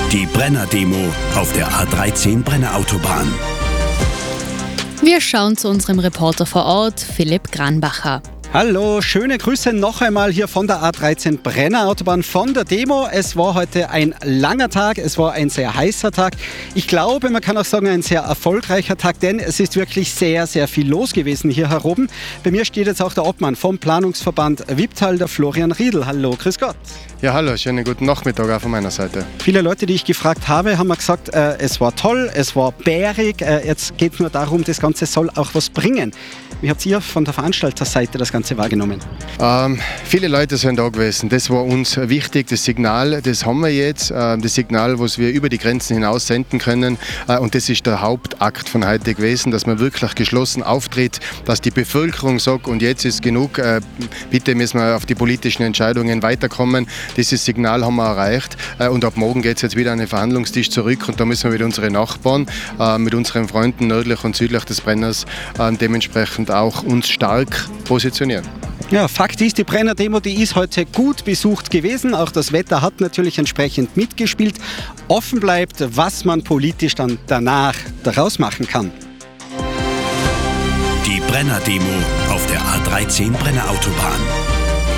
Die Brenner-Demo auf der A13 Brenner-Autobahn. Wir schauen zu unserem Reporter vor Ort, Philipp Granbacher. Hallo, schöne Grüße noch einmal hier von der A13 Brenner-Autobahn von der Demo. Es war heute ein langer Tag, es war ein sehr heißer Tag. Ich glaube, man kann auch sagen, ein sehr erfolgreicher Tag, denn es ist wirklich sehr, sehr viel los gewesen hier heroben. Bei mir steht jetzt auch der Obmann vom Planungsverband Wipptal, der Florian Riedl. Hallo, grüß Gott. Ja, hallo, schönen guten Nachmittag auch von meiner Seite. Viele Leute, die ich gefragt habe, haben mir gesagt, es war toll, es war bärig, jetzt geht es nur darum, das Ganze soll auch was bringen. Wie habt ihr von der Veranstalterseite das Ganze wahrgenommen? Viele Leute sind da gewesen. Das war uns wichtig. Das Signal, das haben wir jetzt. Das Signal, was wir über die Grenzen hinaus senden können. Und das ist der Hauptakt von heute gewesen, dass man wirklich geschlossen auftritt, dass die Bevölkerung sagt, und jetzt ist genug, bitte müssen wir auf die politischen Entscheidungen weiterkommen. Dieses Signal haben wir erreicht. Und ab morgen geht es jetzt wieder an den Verhandlungstisch zurück. Und da müssen wir mit unseren Nachbarn, mit unseren Freunden nördlich und südlich des Brenners dementsprechend auch uns stark positionieren. Ja, Fakt ist, die Brenner-Demo, die ist heute gut besucht gewesen. Auch das Wetter hat natürlich entsprechend mitgespielt. Offen bleibt, was man politisch dann danach daraus machen kann. Die Brenner-Demo auf der A13 Brenner-Autobahn.